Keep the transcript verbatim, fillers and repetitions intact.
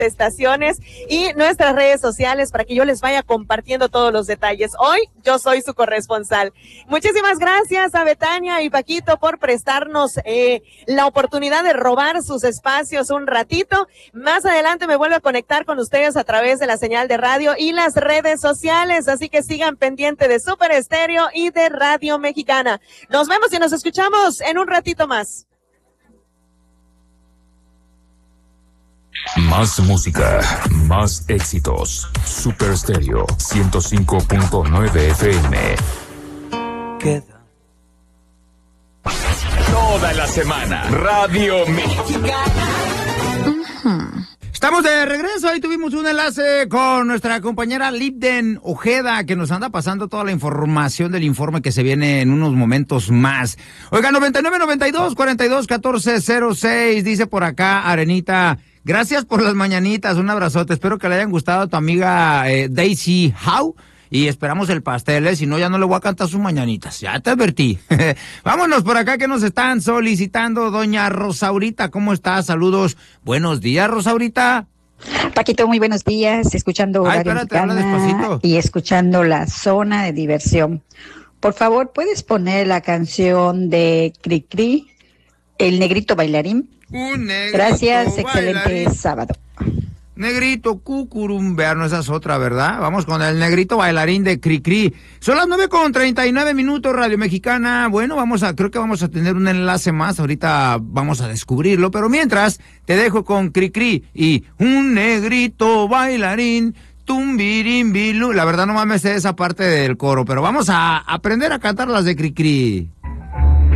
estaciones y nuestras redes sociales para que yo les vaya compartiendo todos los detalles. Hoy yo soy su corresponsal. Muchísimas gracias a Betania y Paquito por prestarnos eh, la oportunidad de robar sus espacios un ratito. Más adelante me vuelvo a conectar con ustedes a través de la señal de radio y las redes sociales, así que sigan pendiente de Super Estéreo y de Radio Mexicana. Nos vemos y nos escuchamos en un ratito más. Más música, más éxitos. Super Estéreo ciento cinco punto nueve F M. Queda toda la semana, Radio Mexicana. Uh-huh. Estamos de regreso, ahí tuvimos un enlace con nuestra compañera Libden Ojeda, que nos anda pasando toda la información del informe que se viene en unos momentos más. Oiga, noventa y nueve, noventa y dos, cuarenta y dos, catorce, cero seis, dice por acá Arenita, gracias por las mañanitas, un abrazote, espero que le hayan gustado a tu amiga eh, Daisy Howe. Y esperamos el pastel, ¿eh? Si no, ya no le voy a cantar sus mañanitas. Ya te advertí. Vámonos por acá que nos están solicitando. Doña Rosaurita, ¿cómo estás? Saludos. Buenos días, Rosaurita. Paquito, muy buenos días. Escuchando Ay, Radio espérate, habla despacito. Y escuchando la zona de diversión. Por favor, ¿puedes poner la canción de Cri Cri, El Negrito Bailarín? Un negrito Gracias, excelente bailarín. sábado. Negrito cucurumbear, no esa es otra, ¿verdad? Vamos con el negrito bailarín de Cri Cri. Son las nueve con treinta y nueve minutos, Radio Mexicana. Bueno, vamos a, creo que vamos a tener un enlace más, ahorita vamos a descubrirlo, pero mientras, te dejo con Cri Cri y un negrito bailarín, tumbirimbilú. La verdad no mames sé esa parte del coro, pero vamos a aprender a cantar las de Cri Cri.